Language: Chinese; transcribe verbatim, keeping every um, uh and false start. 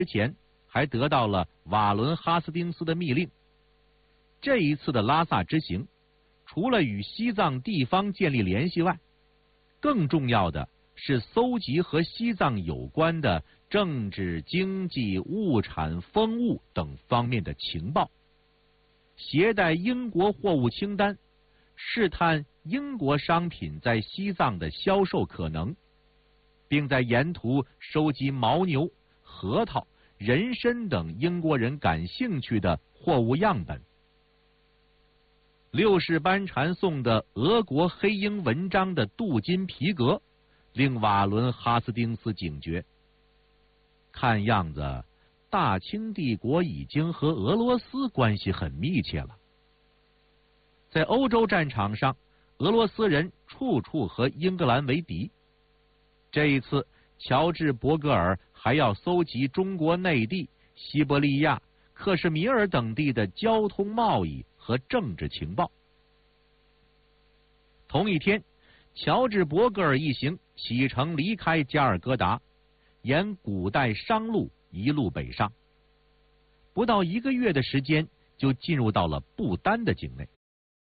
之前还得到了瓦伦哈斯丁斯的密令。这一次的拉萨之行，除了与西藏地方建立联系外，更重要的是搜集和西藏有关的政治、经济、物产、风物等方面的情报，携带英国货物清单，试探英国商品在西藏的销售可能，并在沿途收集牦牛、核桃、人参等英国人感兴趣的货物样本。六世班禅送的俄国黑鹰文章的镀金皮革，令瓦伦哈斯丁斯警觉。看样子，大清帝国已经和俄罗斯关系很密切了。在欧洲战场上，俄罗斯人处处和英格兰为敌。这一次，乔治·伯格尔还要搜集中国内地、西伯利亚、克什米尔等地的交通贸易和政治情报。同一天，乔治·伯格尔一行启程离开加尔各答，沿古代商路一路北上。不到一个月的时间，就进入到了不丹的境内。